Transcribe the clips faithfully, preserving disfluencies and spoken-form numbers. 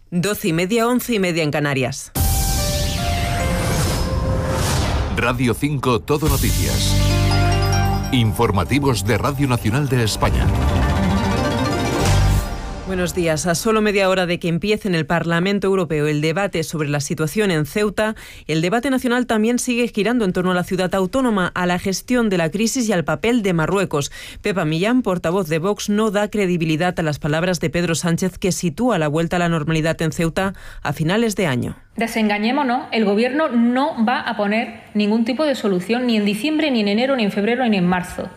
Doce y media, once y media en Canarias. Radio cinco Todo Noticias. Informativos de Radio Nacional de España. Buenos días. A solo media hora de que empiece en el Parlamento Europeo el debate sobre la situación en Ceuta, el debate nacional también sigue girando en torno a la ciudad autónoma, a la gestión de la crisis y al papel de Marruecos. Pepa Millán, portavoz de Vox, no da credibilidad a las palabras de Pedro Sánchez, que sitúa la vuelta a la normalidad en Ceuta a finales de año. Desengañémonos, el Gobierno no va a poner ningún tipo de solución ni en diciembre, ni en enero, ni en febrero, ni en marzo.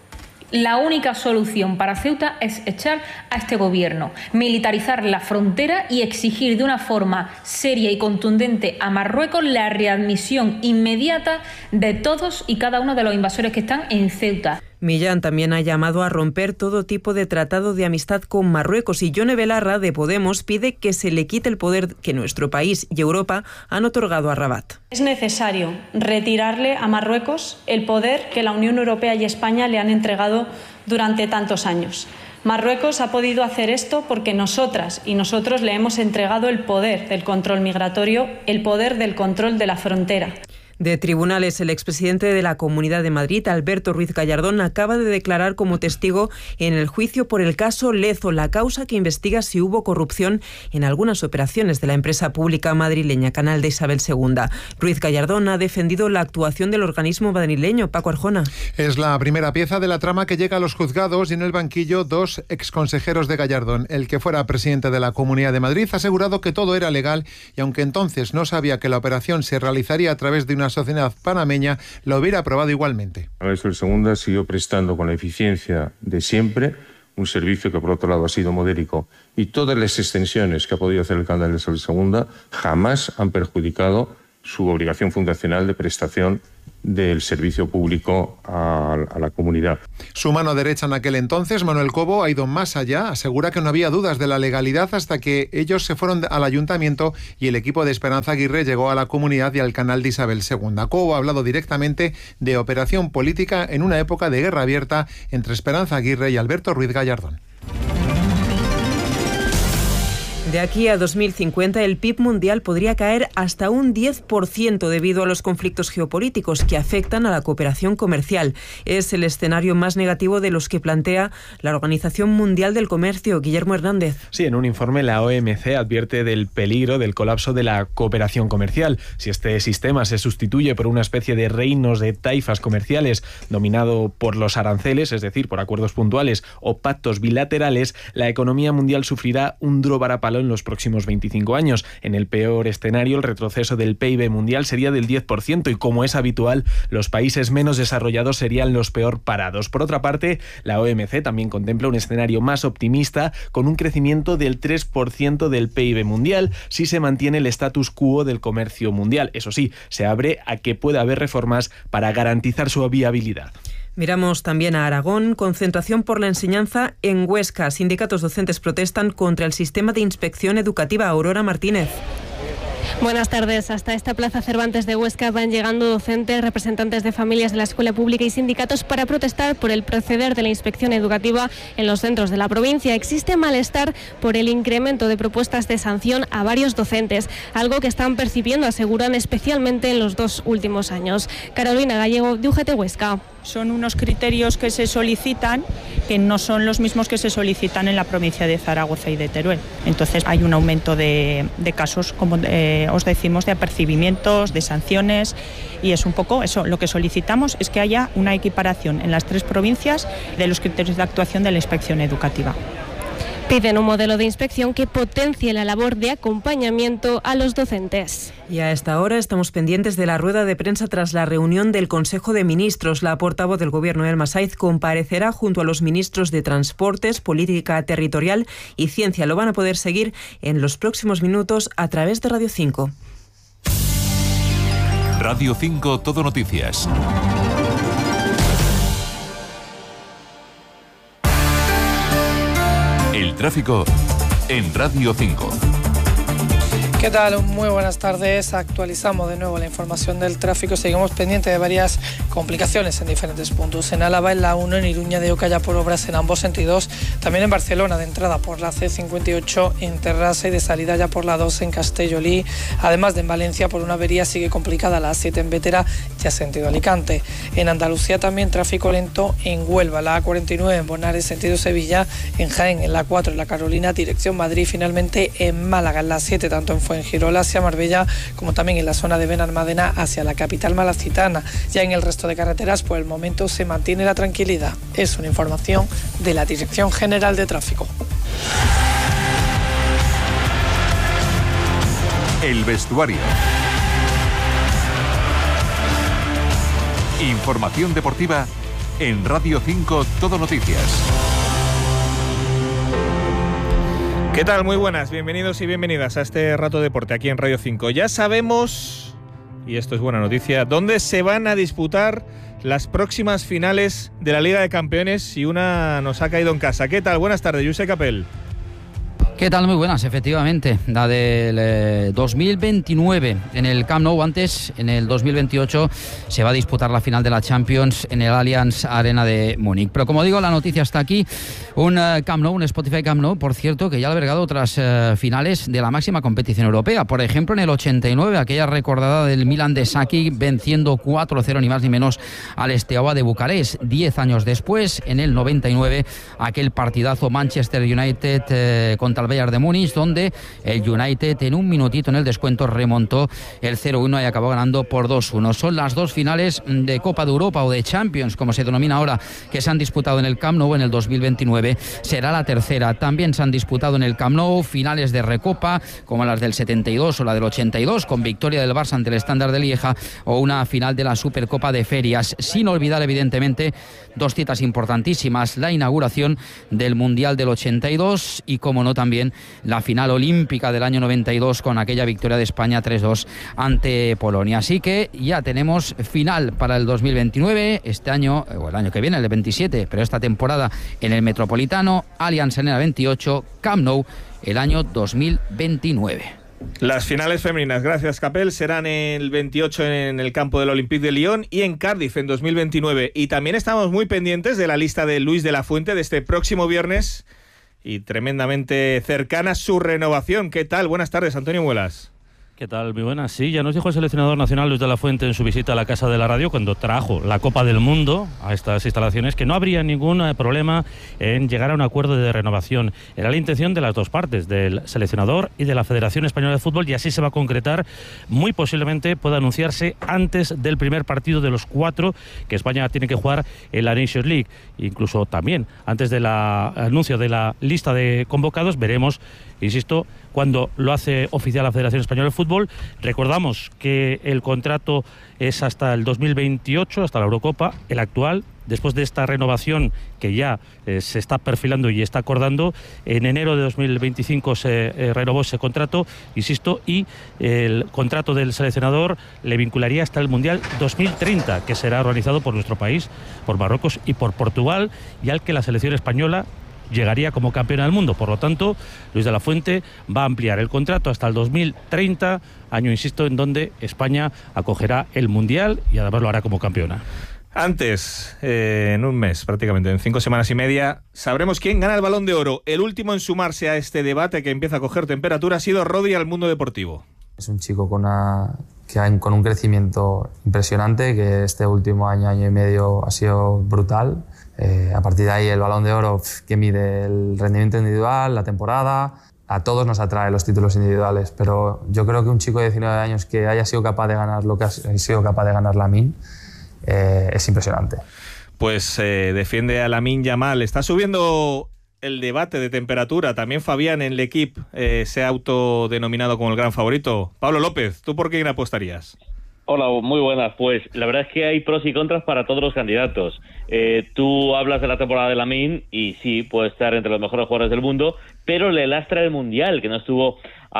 La única solución para Ceuta es echar a este Gobierno, militarizar la frontera y exigir de una forma seria y contundente a Marruecos la readmisión inmediata de todos y cada uno de los invasores que están en Ceuta. Millán también ha llamado a romper todo tipo de tratado de amistad con Marruecos y Yone Belarra, de Podemos, pide que se le quite el poder que nuestro país y Europa han otorgado a Rabat. Es necesario retirarle a Marruecos el poder que la Unión Europea y España le han entregado durante tantos años. Marruecos ha podido hacer esto porque nosotras y nosotros le hemos entregado el poder del control migratorio, el poder del control de la frontera. De tribunales, el expresidente de la Comunidad de Madrid, Alberto Ruiz Gallardón, acaba de declarar como testigo en el juicio por el caso Lezo, la causa que investiga si hubo corrupción en algunas operaciones de la empresa pública madrileña Canal de Isabel segunda. Ruiz Gallardón ha defendido la actuación del organismo madrileño. Paco Arjona. Es la primera pieza de la trama que llega a los juzgados y en el banquillo dos exconsejeros de Gallardón. El que fuera presidente de la Comunidad de Madrid ha asegurado que todo era legal y aunque entonces no sabía que la operación se realizaría a través de una sociedad panameña, lo hubiera aprobado igualmente. Isabel segunda siguió prestando con la eficiencia de siempre un servicio que por otro lado ha sido modélico y todas las extensiones que ha podido hacer el Canal de Isabel segunda jamás han perjudicado su obligación fundacional de prestación del servicio público a, a la comunidad. Su mano derecha en aquel entonces, Manuel Cobo, ha ido más allá. Asegura que no había dudas de la legalidad hasta que ellos se fueron al ayuntamiento y el equipo de Esperanza Aguirre llegó a la comunidad y al Canal de Isabel segunda. Cobo ha hablado directamente de operación política en una época de guerra abierta entre Esperanza Aguirre y Alberto Ruiz Gallardón. De aquí a dos mil cincuenta, el P I B mundial podría caer hasta un diez por ciento debido a los conflictos geopolíticos que afectan a la cooperación comercial. Es el escenario más negativo de los que plantea la Organización Mundial del Comercio. Guillermo Hernández. Sí, en un informe la O M C advierte del peligro del colapso de la cooperación comercial. Si este sistema se sustituye por una especie de reinos de taifas comerciales dominado por los aranceles, es decir, por acuerdos puntuales o pactos bilaterales, la economía mundial sufrirá un duro varapalo en los próximos veinticinco años. En el peor escenario, el retroceso del P I B mundial sería del diez por ciento y, como es habitual, los países menos desarrollados serían los peor parados. Por otra parte, la O M C también contempla un escenario más optimista con un crecimiento del tres por ciento del P I B mundial si se mantiene el status quo del comercio mundial. Eso sí, se abre a que pueda haber reformas para garantizar su viabilidad. Miramos también a Aragón. Concentración por la enseñanza en Huesca. Sindicatos docentes protestan contra el sistema de inspección educativa. Aurora Martínez. Buenas tardes. Hasta esta plaza Cervantes de Huesca van llegando docentes, representantes de familias de la escuela pública y sindicatos para protestar por el proceder de la inspección educativa en los centros de la provincia. Existe malestar por el incremento de propuestas de sanción a varios docentes, algo que están percibiendo, aseguran, especialmente en los dos últimos años. Carolina Gallego, de U G T Huesca. Son unos criterios que se solicitan que no son los mismos que se solicitan en la provincia de Zaragoza y de Teruel. Entonces hay un aumento de, de casos, como eh, os decimos, de apercibimientos, de sanciones, y es un poco eso. Lo que solicitamos es que haya una equiparación en las tres provincias de los criterios de actuación de la inspección educativa. Piden un modelo de inspección que potencie la labor de acompañamiento a los docentes. Y a esta hora estamos pendientes de la rueda de prensa tras la reunión del Consejo de Ministros. La portavoz del Gobierno, Elma Saiz, comparecerá junto a los ministros de Transportes, Política Territorial y Ciencia. Lo van a poder seguir en los próximos minutos a través de Radio cinco. Radio cinco Todo Noticias. El tráfico en Radio cinco. ¿Qué tal? Muy buenas tardes. Actualizamos de nuevo la información del tráfico. Seguimos pendientes de varias complicaciones en diferentes puntos. En Álava, en la uno, en Iruña de Oca, ya por obras en ambos sentidos. También en Barcelona, de entrada por la C cincuenta y ocho en Terrassa y de salida ya por la dos en Castellolí. Además de en Valencia, por una avería sigue complicada la A siete en Bétera, ya sentido Alicante. En Andalucía también tráfico lento en Huelva, la A cuarenta y nueve en Bonares, sentido Sevilla, en Jaén, en la cuatro en la Carolina, dirección Madrid. Finalmente en Málaga, en la siete, tanto en Fuengirola hacia Marbella como también en la zona de Benalmádena hacia la capital malacitana. Ya en el resto de carreteras por el momento se mantiene la tranquilidad. Es una información de la Dirección General de Tráfico. El vestuario. Información deportiva en Radio cinco Todo Noticias. ¿Qué tal? Muy buenas, bienvenidos y bienvenidas a este Rato Deporte aquí en Radio cinco. Ya sabemos, y esto es buena noticia, dónde se van a disputar las próximas finales de la Liga de Campeones y una nos ha caído en casa. ¿Qué tal? Buenas tardes, Josep Capel. ¿Qué tal? Muy buenas, efectivamente. La del eh, dos mil veintinueve en el Camp Nou. Antes, en el dos mil veintiocho, se va a disputar la final de la Champions en el Allianz Arena de Múnich. Pero como digo, la noticia está aquí. Un uh, Camp Nou, un Spotify Camp Nou, por cierto, que ya ha albergado otras uh, finales de la máxima competición europea. Por ejemplo, en el ochenta y nueve, aquella recordada del Milan de Saki, venciendo cuatro cero ni más ni menos al Steaua de Bucarest. Diez años después, en el noventa y nueve, aquel partidazo Manchester United eh, contra el Bayern de Múnich, donde el United en un minutito en el descuento remontó el cero uno y acabó ganando por dos uno. Son las dos finales de Copa de Europa o de Champions, como se denomina ahora, que se han disputado en el Camp Nou en el dos mil veintinueve. Será la tercera. También se han disputado en el Camp Nou finales de Recopa, como las del setenta y dos o la del ochenta y dos, con victoria del Barça ante el Standard de Lieja, o una final de la Supercopa de Ferias. Sin olvidar, evidentemente, dos citas importantísimas: la inauguración del Mundial del ochenta y dos y, como no, también la final olímpica del año noventa y dos con aquella victoria de España tres dos ante Polonia. Así que ya tenemos final para el dos mil veintinueve, este año, o el año que viene, el veintisiete, pero esta temporada en el Metropolitano, Allianz Arena veintiocho, Camp Nou el año dos mil veintinueve. Las finales femeninas, gracias Capel, serán el veintiocho en el campo del Olympique de Lyon y en Cardiff en dos mil veintinueve. Y también estamos muy pendientes de la lista de Luis de la Fuente de este próximo viernes y tremendamente cercana su renovación. ¿Qué tal? Buenas tardes, Antonio Muelas. ¿Qué tal? Muy buenas. Sí, ya nos dijo el seleccionador nacional Luis de la Fuente en su visita a la Casa de la Radio, cuando trajo la Copa del Mundo a estas instalaciones, que no habría ningún problema en llegar a un acuerdo de renovación. Era la intención de las dos partes, del seleccionador y de la Federación Española de Fútbol, y así se va a concretar. Muy posiblemente pueda anunciarse antes del primer partido de los cuatro que España tiene que jugar en la Nations League. Incluso también antes del anuncio de la lista de convocados, veremos, insisto, cuando lo hace oficial la Federación Española de Fútbol. Recordamos que el contrato es hasta el dos mil veintiocho, hasta la Eurocopa, el actual. Después de esta renovación que ya eh, se está perfilando y está acordando, en enero de dos mil veinticinco se eh, renovó ese contrato, insisto, y el contrato del seleccionador le vincularía hasta el Mundial dos mil treinta, que será organizado por nuestro país, por Marruecos y por Portugal, y al que la selección española llegaría como campeona del mundo. Por lo tanto, Luis de la Fuente va a ampliar el contrato hasta el dos mil treinta, año, insisto, en donde España acogerá el Mundial y además lo hará como campeona. Antes, eh, en un mes prácticamente, en cinco semanas y media, sabremos quién gana el Balón de Oro. El último en sumarse a este debate que empieza a coger temperatura ha sido Rodri al mundo deportivo. Es un chico con, una, que ha, con un crecimiento impresionante, que este último año, año y medio ha sido brutal. Eh, a partir de ahí el Balón de Oro, pf, que mide el rendimiento individual, la temporada. A todos nos atrae los títulos individuales, pero yo creo que un chico de diecinueve años que haya sido capaz de ganar lo que ha sido capaz de ganar Lamine eh, es impresionante. Pues eh, defiende a Lamine Yamal. Está subiendo el debate de temperatura. También Fabián en L'Equipe eh, se ha autodenominado como el gran favorito. Pablo López, ¿tú por quién apostarías? Hola, muy buenas. Pues la verdad es que hay pros y contras para todos los candidatos. Eh, tú hablas de la temporada de Lamine y sí, puede estar entre los mejores jugadores del mundo, pero le lastra el Mundial, que no estuvo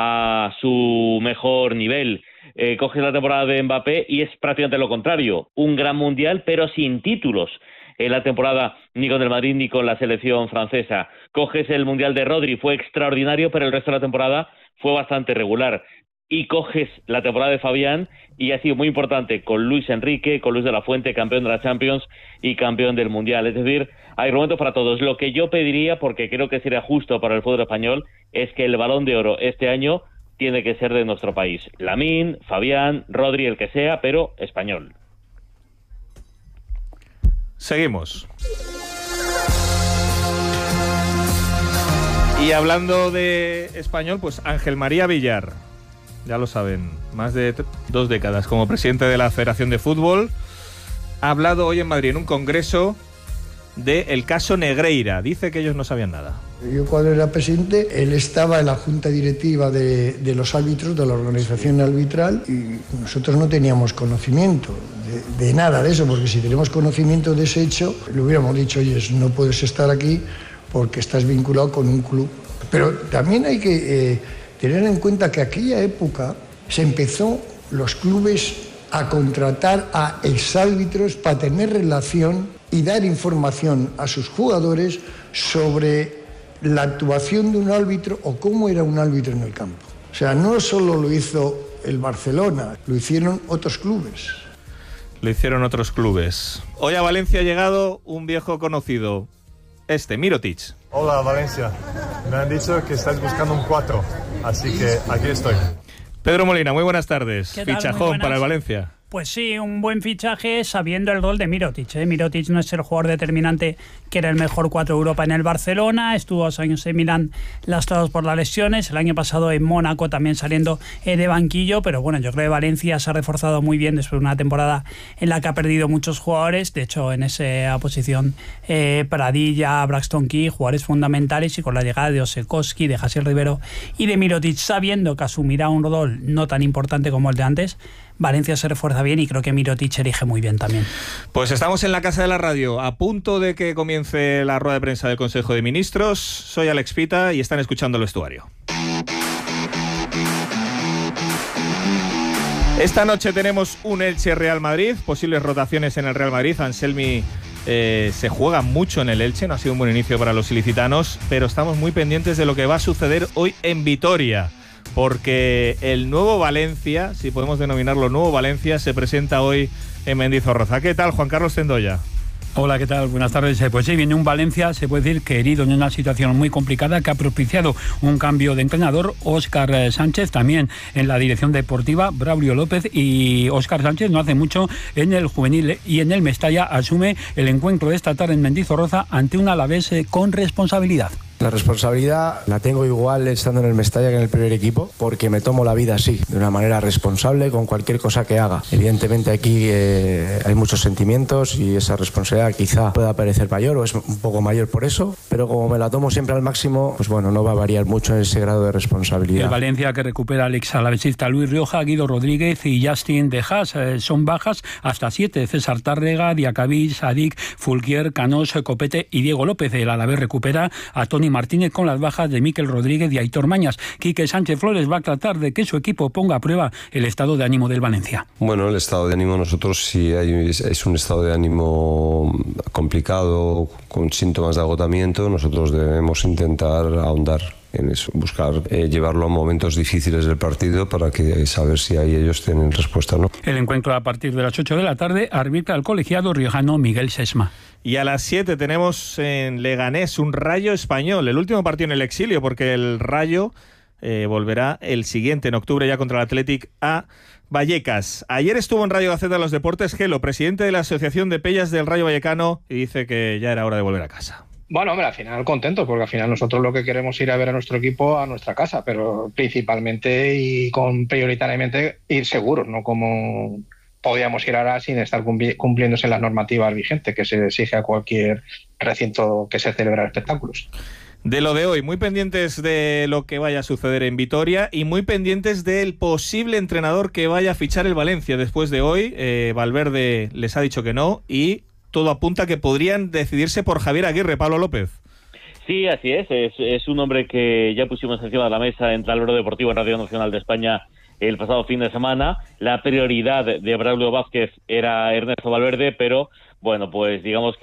a su mejor nivel. Eh, coges la temporada de Mbappé y es prácticamente lo contrario. Un gran Mundial, pero sin títulos. En la temporada ni con el Madrid ni con la selección francesa. Coges el Mundial de Rodri, fue extraordinario, pero el resto de la temporada fue bastante regular. y coges la temporada de Fabián, y ha sido muy importante con Luis Enrique, con Luis de la Fuente, campeón de la Champions y campeón del Mundial. Es decir, hay argumentos para todos. Lo que yo pediría, porque creo que sería justo para el fútbol español, es que el Balón de Oro este año tiene que ser de nuestro país. Lamine, Fabián, Rodri, el que sea, pero español. Seguimos. Y hablando de español, pues Ángel María Villar, ya lo saben, más de t- dos décadas como presidente de la Federación de Fútbol, ha hablado hoy en Madrid en un congreso del caso Negreira. Dice que ellos no sabían nada. Yo cuando era presidente, él estaba en la junta directiva de, de los árbitros, de la organización arbitral, y nosotros no teníamos conocimiento de, de nada de eso, porque si tenemos conocimiento de ese hecho, le hubiéramos dicho, oye, no puedes estar aquí porque estás vinculado con un club. Pero también hay que... Eh, tener en cuenta que aquella época se empezó los clubes a contratar a exárbitros para tener relación y dar información a sus jugadores sobre la actuación de un árbitro o cómo era un árbitro en el campo. O sea, no solo lo hizo el Barcelona, lo hicieron otros clubes. Lo hicieron otros clubes. Hoy a Valencia ha llegado un viejo conocido, este, Mirotic. Hola, Valencia. Me han dicho que estáis buscando un cuatro. Así que aquí estoy. Pedro Molina, muy buenas tardes. ¿Qué tal? Fichajón para el Valencia. Pues sí, un buen fichaje sabiendo el rol de Mirotic. ¿eh? Mirotic no es el jugador determinante que era el mejor cuatro de Europa en el Barcelona, estuvo dos años en Milán lastrados por las lesiones, el año pasado en Mónaco también saliendo eh, de banquillo, pero bueno, yo creo que Valencia se ha reforzado muy bien después de una temporada en la que ha perdido muchos jugadores, de hecho en esa posición eh, Pradilla, Braxton Key, jugadores fundamentales, y con la llegada de Osekowski, de Jassier Rivero y de Mirotic, sabiendo que asumirá un rol no tan importante como el de antes, Valencia se refuerza bien y creo que Mirotic elige muy bien también. Pues estamos en la Casa de la Radio, a punto de que comience la rueda de prensa del Consejo de Ministros. Soy Alex Pita y están escuchando el vestuario. Esta noche tenemos un Elche Real Madrid, posibles rotaciones en el Real Madrid. Anselmi eh, se juega mucho en el Elche, no ha sido un buen inicio para los ilicitanos, pero estamos muy pendientes de lo que va a suceder hoy en Vitoria, porque el nuevo Valencia, si podemos denominarlo nuevo Valencia, se presenta hoy en Mendizorroza. ¿Qué tal, Juan Carlos Tendoya? Hola, ¿qué tal? Buenas tardes. Pues sí, viene un Valencia, se puede decir que herido en una situación muy complicada, que ha propiciado un cambio de entrenador. Óscar Sánchez también en la dirección deportiva, Braulio López, y Óscar Sánchez no hace mucho en el juvenil y en el Mestalla asume el encuentro de esta tarde en Mendizorroza ante un Alavés con responsabilidad. La responsabilidad la tengo igual estando en el Mestalla que en el primer equipo, porque me tomo la vida así, de una manera responsable con cualquier cosa que haga. Evidentemente aquí eh, hay muchos sentimientos y esa responsabilidad quizá pueda parecer mayor o es un poco mayor por eso, pero como me la tomo siempre al máximo, pues bueno, no va a variar mucho en ese grado de responsabilidad. El Valencia, que recupera al ex alavesista Luis Rioja, Guido Rodríguez y Justin De Haas, eh, son bajas hasta siete: César Tárrega, Diacabí, Sadik, Fulquier, Canós, Copete y Diego López. El Alavés recupera a Toni Martínez con las bajas de Miquel Rodríguez y Aitor Mañas. Quique Sánchez Flores va a tratar de que su equipo ponga a prueba el estado de ánimo del Valencia. Bueno, el estado de ánimo nosotros sí hay, es un estado de ánimo complicado, con síntomas de agotamiento. Nosotros debemos intentar ahondar en eso, buscar eh, llevarlo a momentos difíciles del partido para que saber si ahí ellos tienen respuesta o no. El encuentro a partir de las ocho de la tarde arbitra el colegiado riojano Miguel Sesma. Y a las siete tenemos en Leganés un Rayo Español, el último partido en el exilio, porque el Rayo eh, volverá el siguiente, en octubre, ya contra el Athletic, a Vallecas. Ayer estuvo en Radio Gaceta de los Deportes Gelo, presidente de la Asociación de Pellas del Rayo Vallecano, y dice que ya era hora de volver a casa. Bueno, hombre, al final contento, porque al final nosotros lo que queremos es ir a ver a nuestro equipo a nuestra casa, pero principalmente y con prioritariamente ir seguros, no como podíamos ir ahora sin estar cumpli- cumpliéndose las normativas vigentes que se exige a cualquier recinto que se celebra espectáculos. De lo de hoy, muy pendientes de lo que vaya a suceder en Vitoria y muy pendientes del posible entrenador que vaya a fichar el Valencia después de hoy. Eh, Valverde les ha dicho que no y todo apunta que podrían decidirse por Javier Aguirre. Pablo López. Sí, así es. es. Es un hombre que ya pusimos encima de la mesa en Tablero Deportivo en Radio Nacional de España el pasado fin de semana. La prioridad de Braulio Vázquez era Ernesto Valverde, pero bueno, pues digamos que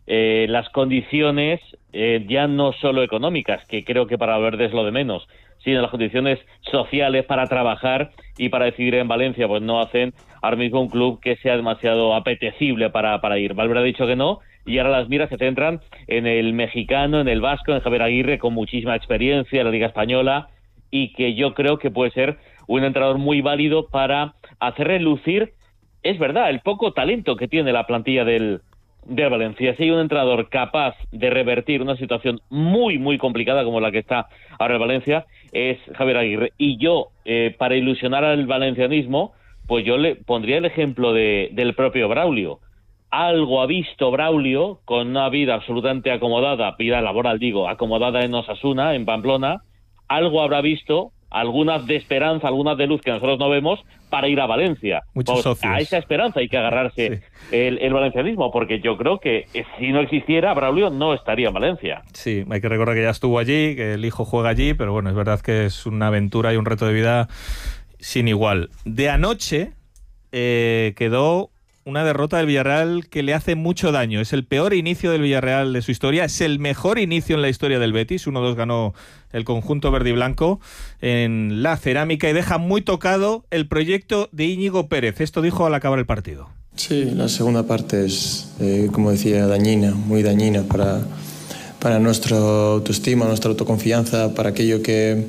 eh, las condiciones eh, ya no solo económicas, que creo que para Valverde es lo de menos, sino las condiciones sociales para trabajar y para decidir en Valencia, pues no hacen ahora mismo un club que sea demasiado apetecible para, para ir. Valverde ha dicho que no, y ahora las miras se centran en el mexicano, en el vasco, en Javier Aguirre, con muchísima experiencia en la Liga Española, y que yo creo que puede ser un entrenador muy válido para hacer relucir, es verdad, el poco talento que tiene la plantilla del, del Valencia. Si hay un entrenador capaz de revertir una situación muy, muy complicada como la que está ahora el Valencia, es Javier Aguirre. Y yo, eh, para ilusionar al valencianismo, pues yo le pondría el ejemplo de, del propio Braulio. Algo ha visto Braulio con una vida absolutamente acomodada, vida laboral digo, acomodada en Osasuna, en Pamplona, algo habrá visto, algunas de esperanza, algunas de luz que nosotros no vemos, para ir a Valencia. Muchos pues socios. A esa esperanza hay que agarrarse Sí. el, el valencianismo, porque yo creo que eh, si no existiera, Braulio no estaría en Valencia. Sí, hay que recordar que ya estuvo allí, que el hijo juega allí, pero bueno, es verdad que es una aventura y un reto de vida sin igual. De anoche eh, quedó una derrota del Villarreal que le hace mucho daño. Es el peor inicio del Villarreal de su historia. Es el mejor inicio en la historia del Betis. uno dos ganó el conjunto verde y blanco en la Cerámica y deja muy tocado el proyecto de Íñigo Pérez. Esto dijo al acabar el partido. Sí, la segunda parte es, eh, como decía, dañina, muy dañina para, para nuestra autoestima, nuestra autoconfianza, para aquello que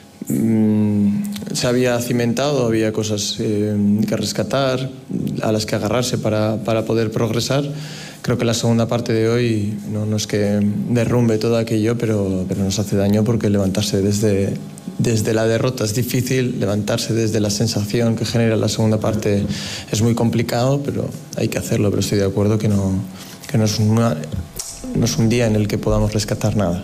mmm, se había cimentado, había cosas eh, que rescatar, a las que agarrarse para, para poder progresar. Creo que la segunda parte de hoy no, no es que derrumbe todo aquello, pero, pero nos hace daño, porque levantarse desde, desde la derrota es difícil, levantarse desde la sensación que genera la segunda parte es muy complicado, pero hay que hacerlo. Pero estoy de acuerdo que no, que no, es, una, no es un día en el que podamos rescatar nada.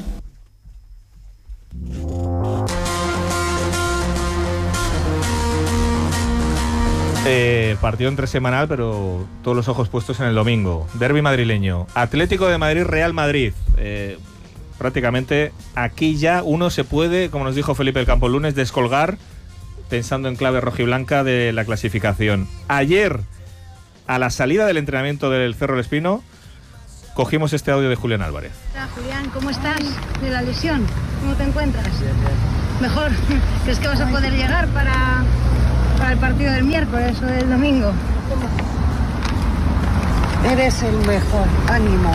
Eh, partido entre semanal, pero todos los ojos puestos en el domingo. Derbi madrileño. Atlético de Madrid, Real Madrid. Eh, prácticamente aquí ya uno se puede, como nos dijo Felipe del Campo el lunes, descolgar pensando en clave rojiblanca de la clasificación. Ayer, a la salida del entrenamiento del Cerro del Espino, cogimos este audio de Julián Álvarez. Hola Julián, ¿cómo estás? De la lesión, ¿cómo te encuentras? Mejor. ¿Crees que vas a poder llegar para, para el partido del miércoles o del domingo? Eres el mejor, ánimo.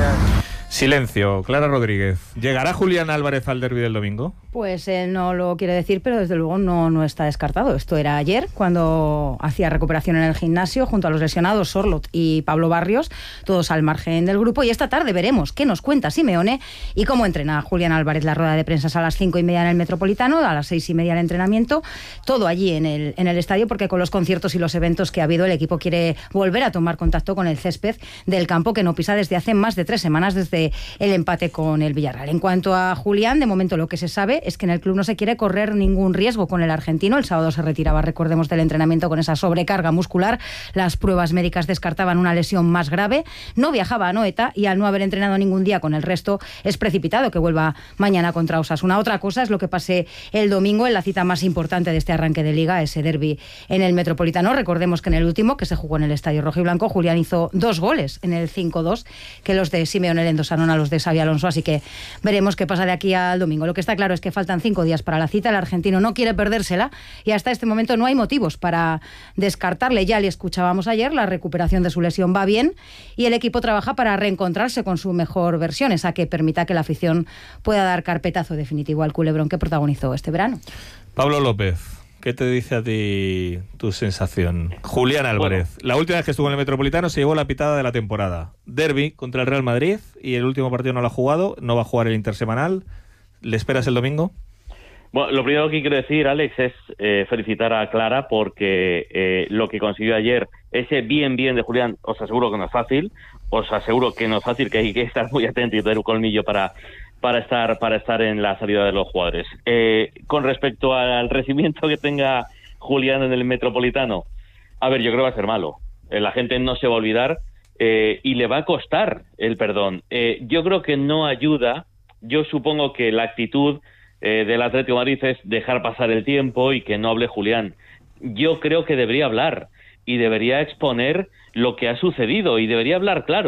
Silencio, Clara Rodríguez. ¿Llegará Julián Álvarez al derbi del domingo? Pues él no lo quiere decir, pero desde luego no, no está descartado. Esto era ayer, cuando hacía recuperación en el gimnasio, junto a los lesionados Sorlot y Pablo Barrios, todos al margen del grupo. Y esta tarde veremos qué nos cuenta Simeone y cómo entrena Julián Álvarez. La rueda de prensa es a las cinco y media en el Metropolitano, a las seis y media el entrenamiento, todo allí en el, en el estadio, porque con los conciertos y los eventos que ha habido, el equipo quiere volver a tomar contacto con el césped del campo, que no pisa desde hace más de tres semanas, desde el empate con el Villarreal. En cuanto a Julián, de momento lo que se sabe es que en el club no se quiere correr ningún riesgo con el argentino. El sábado se retiraba, recordemos, del entrenamiento con esa sobrecarga muscular. Las pruebas médicas descartaban una lesión más grave. No viajaba a Anoeta y, al no haber entrenado ningún día con el resto, es precipitado que vuelva mañana contra Osasuna. Otra cosa es lo que pase el domingo en la cita más importante de este arranque de Liga, ese derbi en el Metropolitano. Recordemos que en el último, que se jugó en el Estadio Rojiblanco, Julián hizo dos goles en el cinco dos, que los de Simeone le endosaron a los de Xabi Alonso, así que veremos qué pasa de aquí al domingo. Lo que está claro es que faltan cinco días para la cita. El argentino no quiere perdérsela y hasta este momento no hay motivos para descartarle. Ya le escuchábamos ayer, la recuperación de su lesión va bien y el equipo trabaja para reencontrarse con su mejor versión, esa que permita que la afición pueda dar carpetazo definitivo al culebrón que protagonizó este verano. Pablo López, ¿qué te dice a ti tu sensación? Julián Álvarez, bueno, la última vez que estuvo en el Metropolitano se llevó la pitada de la temporada. Derbi contra el Real Madrid y el último partido no lo ha jugado, no va a jugar el intersemanal. ¿Le esperas el domingo? Bueno, lo primero que quiero decir, Alex, es eh, felicitar a Clara porque eh, lo que consiguió ayer, ese bien bien de Julián, os aseguro que no es fácil, os aseguro que no es fácil, que hay que estar muy atento y tener un colmillo para para estar para estar en la salida de los jugadores. Eh, con respecto al recibimiento que tenga Julián en el Metropolitano, a ver, yo creo que va a ser malo. Eh, la gente no se va a olvidar eh, y le va a costar el perdón. Eh, yo creo que no ayuda. Yo supongo que la actitud eh, del Atlético de Madrid es dejar pasar el tiempo y que no hable Julián. Yo creo que debería hablar y debería exponer lo que ha sucedido y debería hablar claro.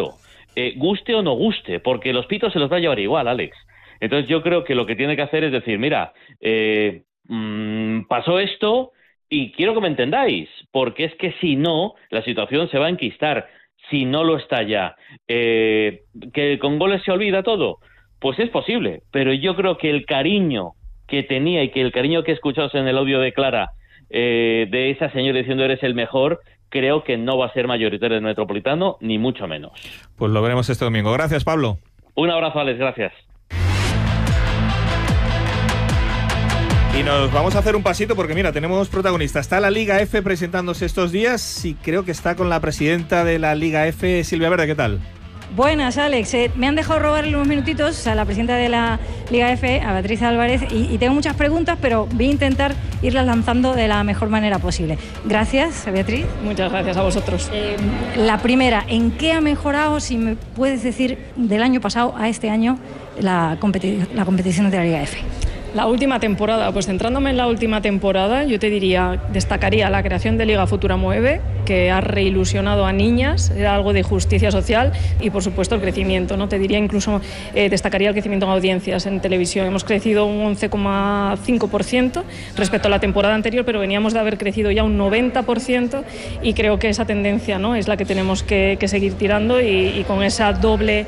eh, guste o no guste, porque los pitos se los va a llevar igual, Alex. Entonces yo creo que lo que tiene que hacer es decir, mira, eh, mmm, pasó esto y quiero que me entendáis, porque es que si no, la situación se va a enquistar, si no lo está ya. Eh, ¿que con goles se olvida todo? Pues es posible, pero yo creo que el cariño que tenía y que el cariño que he escuchado en el audio de Clara, eh, de esa señora diciendo eres el mejor, creo que no va a ser mayoritario en el Metropolitano, ni mucho menos. Pues lo veremos este domingo. Gracias, Pablo. Un abrazo, Alex, gracias. Y nos vamos a hacer un pasito porque mira, tenemos protagonistas. Está la Liga F presentándose estos días y creo que está con la presidenta de la Liga F, Silvia Verde, ¿qué tal? Buenas, Alex. Eh, me han dejado robar unos minutitos a la presidenta de la Liga F, a Beatriz Álvarez, y, y tengo muchas preguntas, pero voy a intentar irlas lanzando de la mejor manera posible. Gracias, Beatriz. Muchas gracias a vosotros. Eh, la primera, ¿en qué ha mejorado, si me puedes decir, del año pasado a este año la, competi- la competición de la Liga F? La última temporada, pues centrándome en la última temporada, yo te diría, destacaría la creación de Liga Futura Mueve, que ha reilusionado a niñas, era algo de justicia social, y por supuesto el crecimiento, ¿no? Te diría incluso, eh, destacaría el crecimiento en audiencias en televisión. Hemos crecido un once coma cinco por ciento respecto a la temporada anterior, pero veníamos de haber crecido ya un noventa por ciento, y creo que esa tendencia, ¿no?, es la que tenemos que, que seguir tirando, y, y con esa doble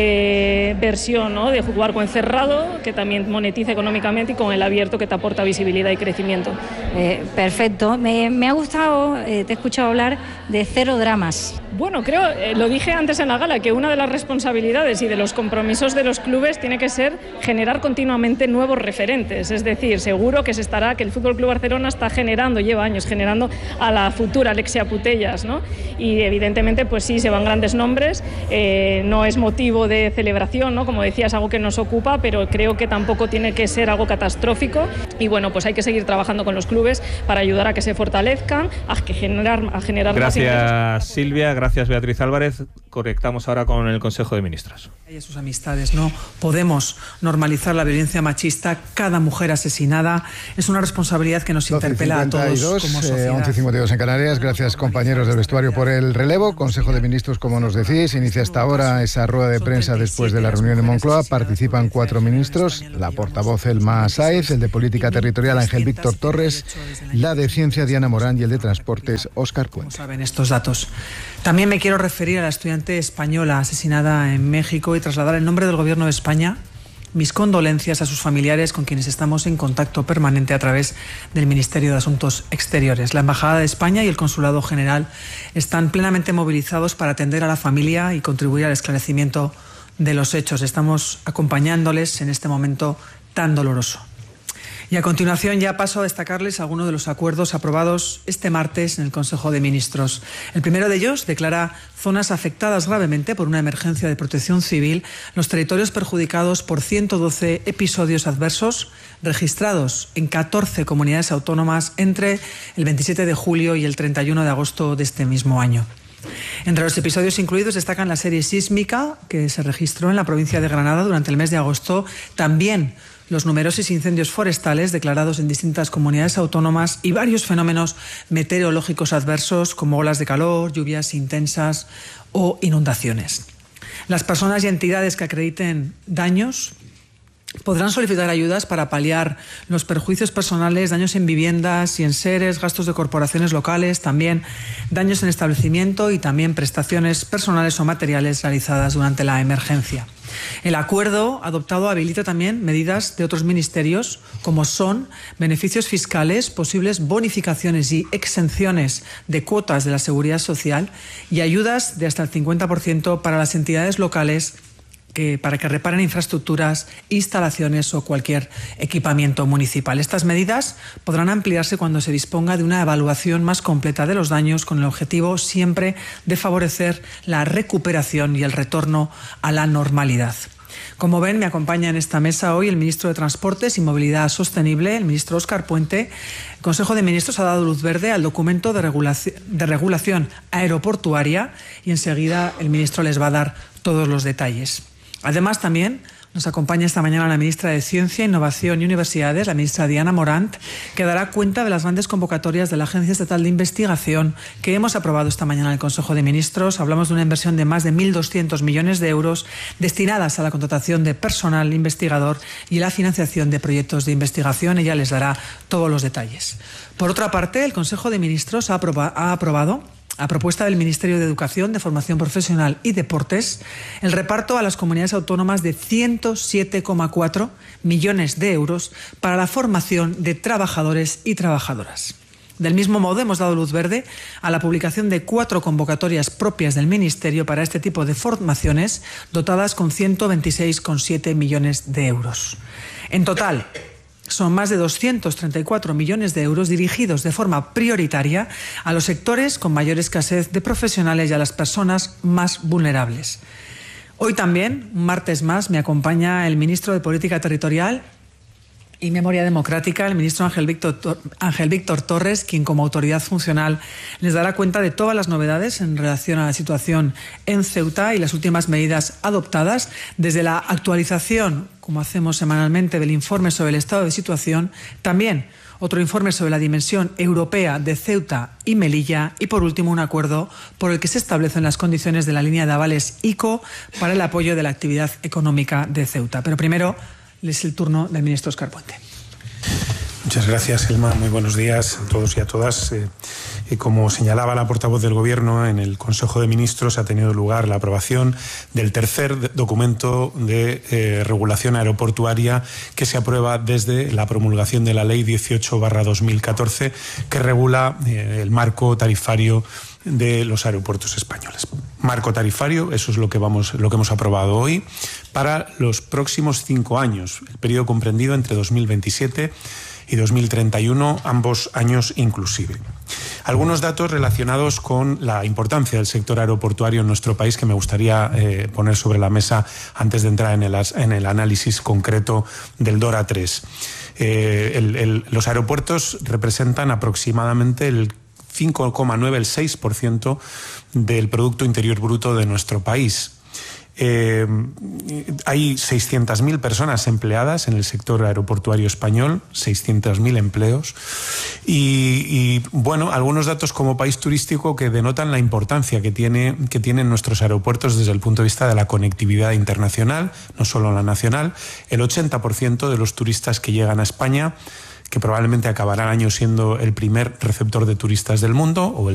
eh, versión, ¿no?, de jugar con cerrado, que también monetiza económicamente, y con el abierto, que te aporta visibilidad y crecimiento. Eh, perfecto. Me, me ha gustado, eh, te he escuchado hablar de cero dramas. Bueno, creo, eh, lo dije antes en la gala, que una de las responsabilidades y de los compromisos de los clubes tiene que ser generar continuamente nuevos referentes. Es decir, seguro que se estará, que el F C Barcelona está generando, lleva años generando a la futura Alexia Putellas, ¿no? Y evidentemente, pues sí, se van grandes nombres, eh, no es motivo de celebración, ¿no? Como decía, es algo que nos ocupa, pero creo que tampoco tiene que ser algo catastrófico, y bueno, pues hay que seguir trabajando con los clubes para ayudar a que se fortalezcan, a que generar, a generar Gracias, más ingresos. Gracias, Silvia. Gracias, Beatriz Álvarez. Conectamos ahora con el Consejo de Ministros. Y a sus amistades. No podemos normalizar la violencia machista. Cada mujer asesinada es una responsabilidad que nos interpela a todos como sociedad. once y cincuenta y dos en Canarias. Gracias, compañeros del vestuario, por el relevo. Consejo de Ministros, como nos decís, inicia hasta ahora esa rueda de prensa después de la reunión en Moncloa. Participan cuatro ministros: la portavoz Elma Sáez, el de Política Territorial Ángel Víctor Torres, la de Ciencia Diana Morán y el de Transportes Óscar Puente. Saben estos datos. También me quiero referir a la estudiante española asesinada en México y trasladar en nombre del Gobierno de España mis condolencias a sus familiares, con quienes estamos en contacto permanente a través del Ministerio de Asuntos Exteriores. La Embajada de España y el Consulado General están plenamente movilizados para atender a la familia y contribuir al esclarecimiento de los hechos. Estamos acompañándoles en este momento tan doloroso. Y a continuación ya paso a destacarles algunos de los acuerdos aprobados este martes en el Consejo de Ministros. El primero de ellos declara zonas afectadas gravemente por una emergencia de protección civil los territorios perjudicados por ciento doce episodios adversos registrados en catorce comunidades autónomas entre el veintisiete de julio y el treinta y uno de agosto de este mismo año. Entre los episodios incluidos destacan la serie sísmica que se registró en la provincia de Granada durante el mes de agosto, también los numerosos incendios forestales declarados en distintas comunidades autónomas y varios fenómenos meteorológicos adversos como olas de calor, lluvias intensas o inundaciones. Las personas y entidades que acrediten daños podrán solicitar ayudas para paliar los perjuicios personales, daños en viviendas y en seres, gastos de corporaciones locales, también daños en establecimiento y también prestaciones personales o materiales realizadas durante la emergencia. El acuerdo adoptado habilita también medidas de otros ministerios, como son beneficios fiscales, posibles bonificaciones y exenciones de cuotas de la Seguridad Social y ayudas de hasta el cincuenta por ciento para las entidades locales que, para que reparen infraestructuras, instalaciones o cualquier equipamiento municipal. Estas medidas podrán ampliarse cuando se disponga de una evaluación más completa de los daños, con el objetivo siempre de favorecer la recuperación y el retorno a la normalidad. Como ven, me acompaña en esta mesa hoy el ministro de Transportes y Movilidad Sostenible, el ministro Óscar Puente. El Consejo de Ministros ha dado luz verde al documento de regulación, de regulación aeroportuaria y enseguida el ministro les va a dar todos los detalles. Además, también Nos acompaña esta mañana la ministra de Ciencia, Innovación y Universidades, la ministra Diana Morant, que dará cuenta de las grandes convocatorias de la Agencia Estatal de Investigación que hemos aprobado esta mañana en el Consejo de Ministros. Hablamos de una inversión de más de mil doscientos millones de euros destinadas a la contratación de personal investigador y la financiación de proyectos de investigación. Ella les dará todos los detalles. Por otra parte, el Consejo de Ministros ha, aproba- ha aprobado, a propuesta del Ministerio de Educación, de Formación Profesional y Deportes, el reparto a las comunidades autónomas de ciento siete coma cuatro millones de euros para la formación de trabajadores y trabajadoras. Del mismo modo, hemos dado luz verde a la publicación de cuatro convocatorias propias del Ministerio para este tipo de formaciones, dotadas con ciento veintiséis coma siete millones de euros. En total, son más de doscientos treinta y cuatro millones de euros dirigidos de forma prioritaria a los sectores con mayor escasez de profesionales y a las personas más vulnerables. Hoy también, un martes más, me acompaña el ministro de Política Territorial y Memoria Democrática, el ministro Ángel Víctor, Ángel Víctor Torres, quien como autoridad funcional les dará cuenta de todas las novedades en relación a la situación en Ceuta y las últimas medidas adoptadas, desde la actualización, como hacemos semanalmente, del informe sobre el estado de situación, también otro informe sobre la dimensión europea de Ceuta y Melilla y, por último, un acuerdo por el que se establecen las condiciones de la línea de avales I C O para el apoyo de la actividad económica de Ceuta. Pero primero es el turno del ministro Óscar Puente. Muchas gracias, Elma. Muy buenos días a todos y a todas. Eh, eh, como señalaba la portavoz del Gobierno, en el Consejo de Ministros ha tenido lugar la aprobación del tercer documento de eh, regulación aeroportuaria que se aprueba desde la promulgación de la Ley dieciocho barra dos mil catorce, que regula eh, el marco tarifario de los aeropuertos españoles. Marco tarifario, eso es lo que vamos, lo que hemos aprobado hoy, para los próximos cinco años, el periodo comprendido entre dos mil veintisiete y dos mil treinta y uno, ambos años inclusive. Algunos datos relacionados con la importancia del sector aeroportuario en nuestro país que me gustaría eh, poner sobre la mesa antes de entrar en el, en el análisis concreto del DORA tres. Eh, el, el, los aeropuertos representan aproximadamente el cinco coma nueve, el seis por ciento del Producto Interior Bruto de nuestro país. Eh, hay seiscientas mil personas empleadas en el sector aeroportuario español, seiscientos mil empleos. Y, y, bueno, algunos datos como país turístico que denotan la importancia que, tiene, que tienen nuestros aeropuertos desde el punto de vista de la conectividad internacional, no solo la nacional. El ochenta por ciento de los turistas que llegan a España, que probablemente acabará el año siendo el primer receptor de turistas del mundo, o el